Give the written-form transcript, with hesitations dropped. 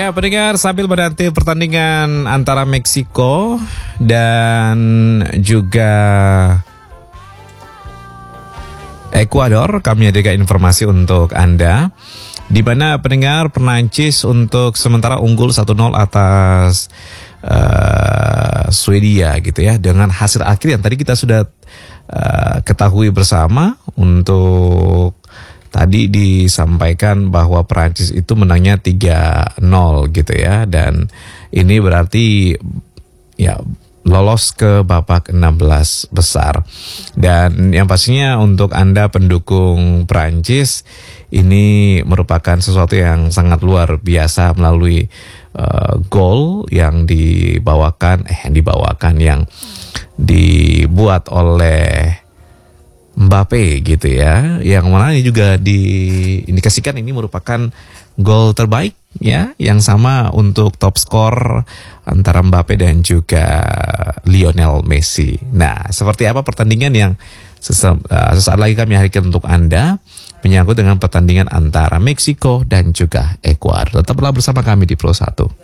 Ya, pendengar, sambil menanti pertandingan antara Meksiko dan juga Ekuador, kami hadirkan informasi untuk Anda, di mana pendengar Perancis untuk sementara unggul 1-0 atas Swedia gitu ya, dengan hasil akhir yang tadi kita sudah ketahui bersama. Untuk tadi disampaikan bahwa Perancis itu menangnya 3-0 gitu ya, dan ini berarti ya lolos ke babak 16 besar. Dan yang pastinya untuk Anda pendukung Prancis, ini merupakan sesuatu yang sangat luar biasa melalui gol yang yang dibuat oleh Mbappe gitu ya, yang mana ini juga diindikasikan ini merupakan gol terbaik ya, yang sama untuk top skor antara Mbappe dan juga Lionel Messi. Nah, seperti apa pertandingan yang sesaat lagi kami hadirkan untuk Anda, menyangkut dengan pertandingan antara Meksiko dan juga Ekuador. Tetaplah bersama kami di Pro 1.